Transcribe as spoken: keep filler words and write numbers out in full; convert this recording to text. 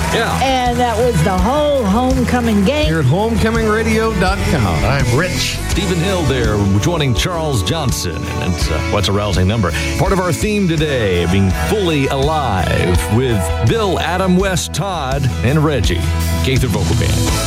Yeah. And that was the whole homecoming game. Here at homecoming radio dot com. I'm Rich. Stephen Hill there, joining Charles Johnson. And it's, uh, what's a rousing number? Part of our theme today, being fully alive with Bill, Adam, West, Todd, and Reggie. Gaither Vocal Band.